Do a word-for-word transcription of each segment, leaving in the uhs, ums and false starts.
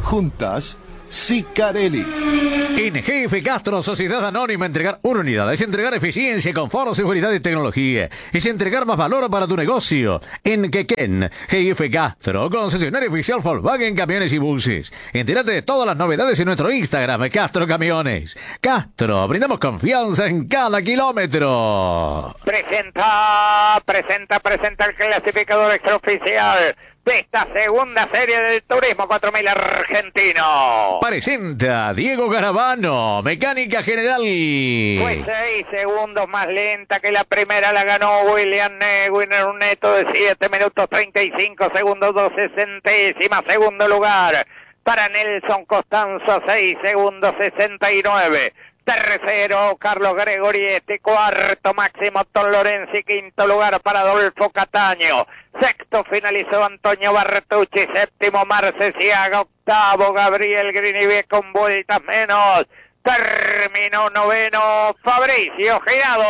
Juntas, Sicarelli. En G F Castro, Sociedad Anónima, entregar una unidad es entregar eficiencia, confort, seguridad y tecnología. Es entregar más valor para tu negocio. En Quequén, G F Castro, concesionario oficial Volkswagen Camiones y Buses. Entérate de todas las novedades en nuestro Instagram, Castro Camiones. Castro, brindamos confianza en cada kilómetro. Presenta, presenta, presenta el clasificador extraoficial de esta segunda serie del Turismo cuatro mil argentino. Presenta Diego Garavano, Mecánica General. Fue seis segundos más lenta que la primera, la ganó William Negwin en un neto de siete minutos treinta y cinco segundos, doce centésimas. Segundo lugar para Nelson Costanzo, seis segundos sesenta y nueve. Tercero, Carlos Gregorietti. Cuarto, Máximo Tom Lorenzi. Quinto lugar para Adolfo Cataño. Sexto finalizó Antonio Bartucci. Séptimo, Marce Siaga. Octavo, Gabriel Grinivier con vueltas menos. Terminó noveno, Fabricio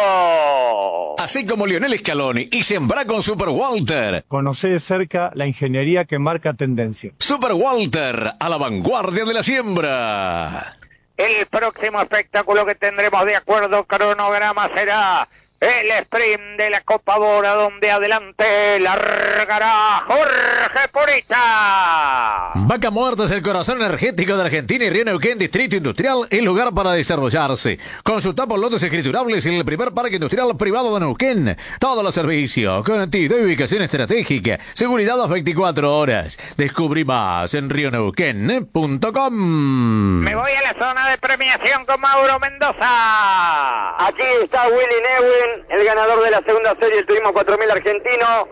Girado. Así como Lionel Scaloni y Sembrá con Super Walter. Conocé de cerca la ingeniería que marca tendencia. Super Walter, a la vanguardia de la siembra. El próximo espectáculo que tendremos de acuerdo cronograma será el sprint de la Copa Bora, donde adelante largará Jorge Purita. Vaca Muerta es el corazón energético de Argentina y Río Neuquén, Distrito Industrial, el lugar para desarrollarse. Consulta por lotes escriturables en el primer parque industrial privado de Neuquén. Todos los servicios, conectividad y ubicación estratégica, seguridad las veinticuatro horas. Descubrí más en rio neuquén punto com. Me voy a la zona de premiación con Mauro Mendoza. Aquí está Willy Neuwin, el ganador de la segunda serie del Turismo cuatro mil argentino.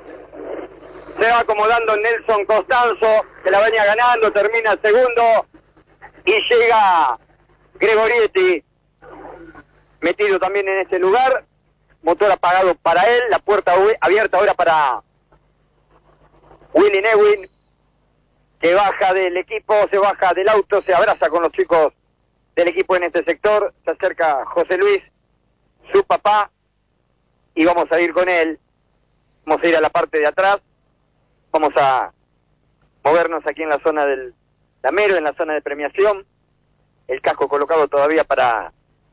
Se va acomodando Nelson Costanzo, que la venía ganando, termina el segundo. Y llega Gregorietti, metido también en este lugar. Motor apagado para él, la puerta abierta ahora para Willy Neuwin, que baja del equipo, se baja del auto, se abraza con los chicos del equipo en este sector. Se acerca José Luis, su papá, y vamos a ir con él. Vamos a ir a la parte de atrás, vamos a movernos aquí en la zona del Lamero, en la zona de premiación. El casco colocado todavía para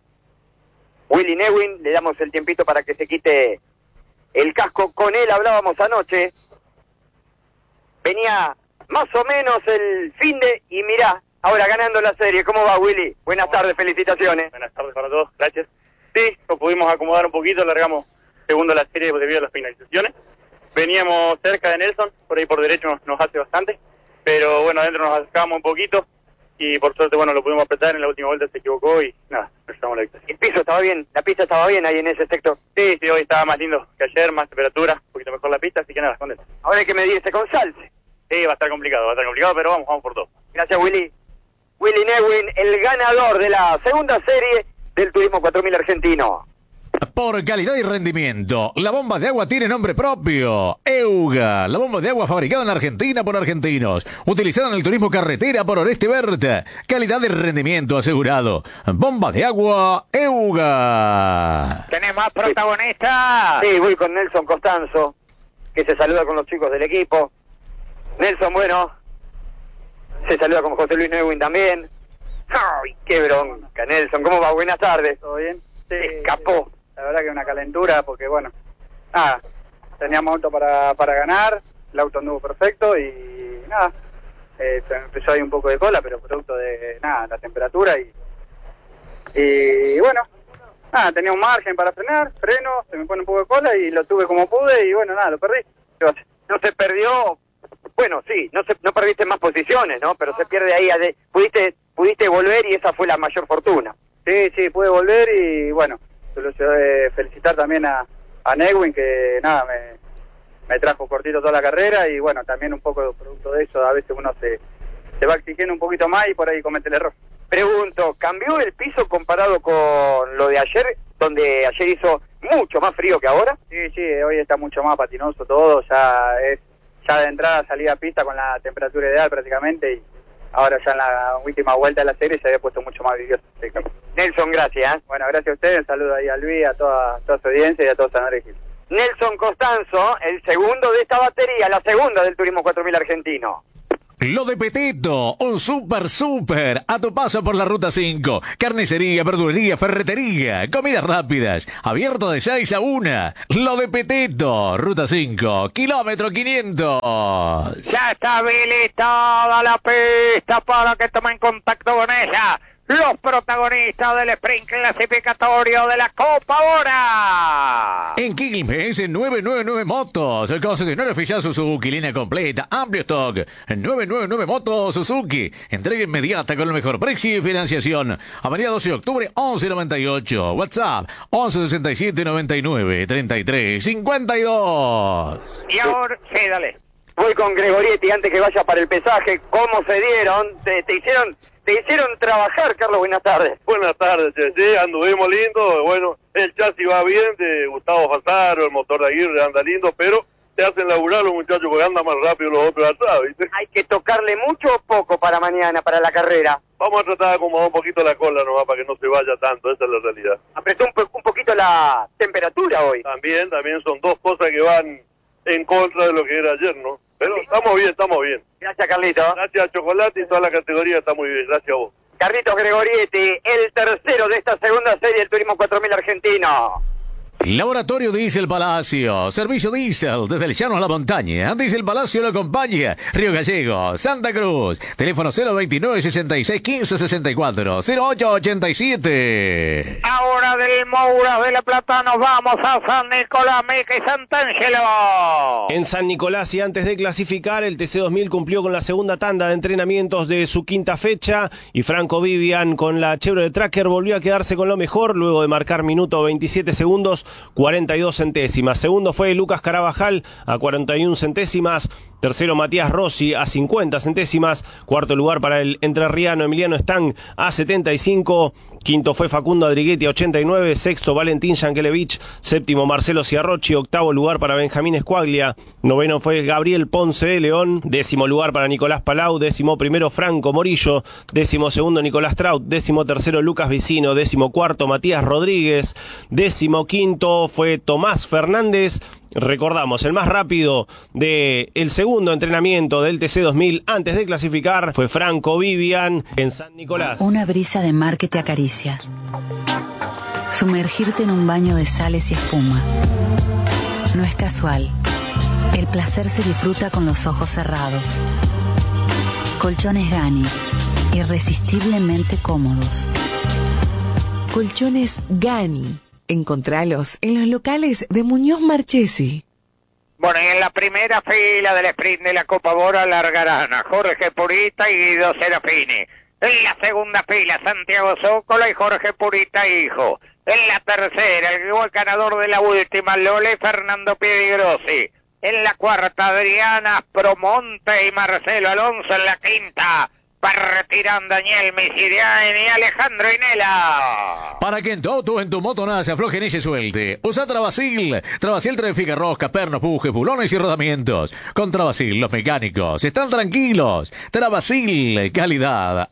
Willy Neuwin, le damos el tiempito para que se quite el casco. Con él hablábamos anoche, venía más o menos el finde y mirá, ahora ganando la serie. ¿Cómo va, Willy? Buenas tardes, felicitaciones. Buenas tardes para todos, gracias. Sí, nos pudimos acomodar un poquito, largamos segundo la serie debido a las finalizaciones. Veníamos cerca de Nelson, por ahí por derecho nos, nos hace bastante, pero bueno, adentro nos acercábamos un poquito y por suerte, bueno, lo pudimos apretar. En la última vuelta se equivocó y nada, nos llevamos la victoria. El piso estaba bien, la pista estaba bien ahí en ese sector. Sí, sí, hoy estaba más lindo que ayer, más temperatura, un poquito mejor la pista, así que nada, contento. Ahora hay que medirse con Salce. Sí, va a estar complicado, va a estar complicado, pero vamos, vamos por todo. Gracias, Willy. Willy Neuwin, el ganador de la segunda serie del Turismo cuatro mil argentino. Por calidad y rendimiento, la bomba de agua tiene nombre propio. Euga, la bomba de agua fabricada en Argentina por argentinos, utilizada en el turismo carretera por Oreste Berta. Calidad y rendimiento asegurado. Bomba de agua Euga. ¿Tenés más protagonistas? Sí, voy con Nelson Costanzo, que se saluda con los chicos del equipo. Nelson, bueno, se saluda con José Luis Neuwin también. ¡Ay, qué bronca, Nelson! ¿Cómo va? Buenas tardes. ¿Todo bien? Sí, escapó. La verdad que una calentura, porque bueno, nada, teníamos auto para, para ganar, el auto anduvo perfecto y nada, eh, empezó ahí un poco de cola, pero producto de nada, la temperatura y, y bueno, nada, tenía un margen para frenar, freno, se me pone un poco de cola y lo tuve como pude y bueno, nada, lo perdí. No se perdió, bueno, sí, no se, no perdiste más posiciones, ¿no? Pero se pierde ahí, ade- pudiste pudiste volver y esa fue la mayor fortuna. Sí, sí, pude volver y bueno, solo eh, felicitar también a, a Neuwin, que nada, me, me trajo cortito toda la carrera y bueno, también un poco producto de eso, a veces uno se, se va exigiendo un poquito más y por ahí comete el error. Pregunto, ¿cambió el piso comparado con lo de ayer, donde ayer hizo mucho más frío que ahora? Sí, sí, hoy está mucho más patinoso todo, ya es ya de entrada salida a pista con la temperatura ideal prácticamente y ahora ya en la última vuelta de la serie se había puesto mucho más vidrioso. Nelson, gracias. Bueno, gracias a ustedes, un saludo ahí a Luis, a toda, toda su audiencia y a todos San Gil. Nelson Costanzo, el segundo de esta batería, la segunda del Turismo cuatro mil argentino. Lo de Petito, un super super, a tu paso por la Ruta cinco. Carnicería, verdulería, ferretería, comidas rápidas, abierto de seis a una. Lo de Petito, Ruta cinco, kilómetro quinientos. Ya está habilitada la pista para que tomen contacto con ella los protagonistas del sprint clasificatorio de la Copa Ora. En Quilmes, nueve nueve nueve Motos, el concesionario oficial Suzuki, línea completa, amplio stock. nueve nueve nueve Motos Suzuki, entrega inmediata con el mejor precio y financiación. Avenida doce de octubre, once noventa y ocho. WhatsApp, once sesenta y siete noventa y nueve treinta y tres cincuenta y dos. Y ahora, sí, dale. Voy con Gregorietti antes que vaya para el pesaje. ¿Cómo se dieron? Te, te hicieron te hicieron trabajar, Carlos. Buenas tardes. Buenas tardes, che. Sí, anduvimos lindo. Bueno, el chasis va bien de Gustavo Fasaro, el motor de Aguirre anda lindo, pero te hacen laburar los muchachos porque andan más rápido los otros atrás, ¿viste? ¿Hay que tocarle mucho o poco para mañana, para la carrera? Vamos a tratar de acomodar un poquito la cola nomás para que no se vaya tanto, esa es la realidad. Apretó un, po- un poquito la temperatura hoy. También, también son dos cosas que van en contra de lo que era ayer, ¿no? Pero estamos bien, estamos bien. Gracias, Carlito. Gracias a Chocolate y toda la categoría está muy bien, gracias a vos. Carlitos Gregorietti, el tercero de esta segunda serie del Turismo cuatro mil argentino. Laboratorio Diesel Palacio, servicio diésel desde el llano a la montaña. Diesel Palacio lo acompaña. Río Gallegos, Santa Cruz. Teléfono cero veintinueve sesenta y seis quince sesenta y cuatro, cero ocho ochenta y siete. Ahora del Moura de la Plata nos vamos a San Nicolás, Meca y Sant'Angelo. En San Nicolás, y antes de clasificar, el T C dos mil cumplió con la segunda tanda de entrenamientos de su quinta fecha y Franco Vivian con la Chevrolet Tracker volvió a quedarse con lo mejor luego de marcar minuto veintisiete segundos, cuarenta y dos centésimas. Segundo fue Lucas Carabajal a cuarenta y una centésimas. Tercero Matías Rossi a cincuenta centésimas. Cuarto lugar para el entrerriano Emiliano Stang a setenta y cinco. Quinto fue Facundo Adriguetti a ochenta y nueve. Sexto Valentín Yankelevich. Séptimo Marcelo Ciarrochi. Octavo lugar para Benjamín Escuaglia. Noveno fue Gabriel Ponce de León. Décimo lugar para Nicolás Palau. Décimo primero Franco Morillo. Décimo segundo Nicolás Traut. Décimo tercero Lucas Vicino. Décimo cuarto Matías Rodríguez. Décimo quinto fue Tomás Fernández. Recordamos, el más rápido del segundo entrenamiento del T C dos mil antes de clasificar fue Franco Vivian en San Nicolás. Una brisa de mar que te acaricia. Sumergirte en un baño de sales y espuma. No es casual. El placer se disfruta con los ojos cerrados. Colchones Gani, irresistiblemente cómodos. Colchones Gani. Encontralos en los locales de Muñoz Marchesi. Bueno, y en la primera fila del sprint de la Copa Bora largarán a Jorge Purita y Guido Serafini. En la segunda fila, Santiago Zócola y Jorge Purita hijo. En la tercera, el igual ganador de la última, Lola y Fernando Piedigrossi. En la cuarta, Adriana Promonte y Marcelo Alonso. En la quinta, para retirar Daniel Misirian y Alejandro Inela. Para que en tu auto o en tu moto nada se afloje ni se suelte, usa Travasil. Travasil trafica roscas, pernos, pujes, bulones y rodamientos. Con Travasil los mecánicos están tranquilos. Travasil, calidad,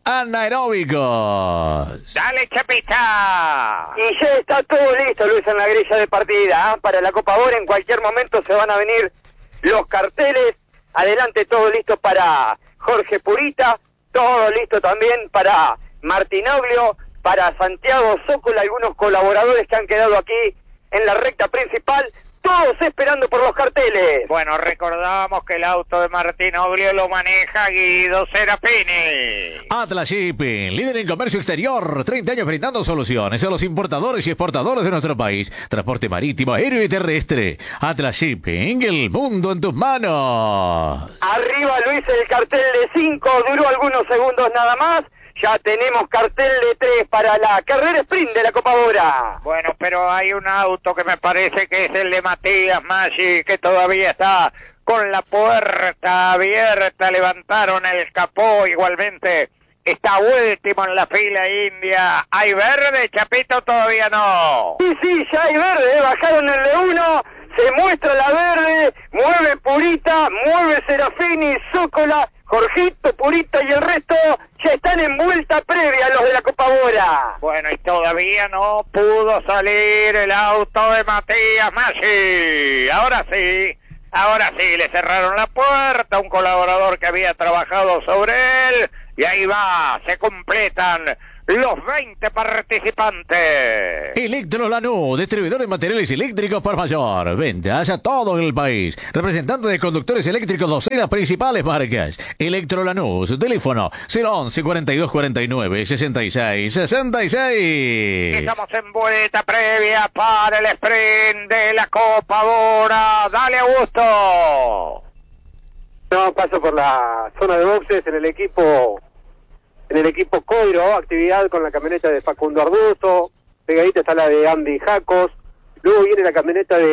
anaeróbicos. Dale, Chapita. Y ya está todo listo, Luis, en la grilla de partida. ¿eh? Para la Copa Bora en cualquier momento se van a venir los carteles. Adelante, todo listo para Jorge Purita. Todo listo también para Martinoglio, para Santiago Zócola, algunos colaboradores que han quedado aquí en la recta principal, todos esperando por los carteles. Bueno, recordamos que el auto de Martinoglio lo maneja Guido Serafini. Atlas Shipping, líder en comercio exterior, treinta años brindando soluciones a los importadores y exportadores de nuestro país. Transporte marítimo, aéreo y terrestre. Atlas Shipping, el mundo en tus manos. Arriba, Luis, el cartel de cinco, duró algunos segundos nada más. Ya tenemos cartel de tres para la carrera sprint de la Copa Bora. Bueno, pero hay un auto que me parece que es el de Matías Maggi, que todavía está con la puerta abierta. Levantaron el capó igualmente. Está último en la fila india. ¿Hay verde, Chapito? Todavía no. Sí, sí, ya hay verde. Bajaron el de uno. Se muestra la verde. Mueve Purita. Mueve Serafini, Zócola, Jorgito, Purita y el resto ya están en vuelta previa los de la Copa Bora. Bueno, y todavía no pudo salir el auto de Matías Maggi. Ahora sí, Ahora sí, le cerraron la puerta a un colaborador que había trabajado sobre él. Y ahí va, se completan los veinte participantes. Electro Lanús, distribuidor de materiales eléctricos por mayor. Ventas a todo el país. Representante de conductores eléctricos, docenas principales marcas. Electro Lanús, teléfono cero once cuarenta y dos cuarenta y nueve sesenta y seis sesenta y seis. Estamos en vuelta previa para el sprint de la Copa ahora. Dale, Augusto. No, paso por la zona de boxes en el equipo en el equipo Coiro, actividad con la camioneta de Facundo Arduzo, pegadita está la de Andy Jacos, luego viene la camioneta de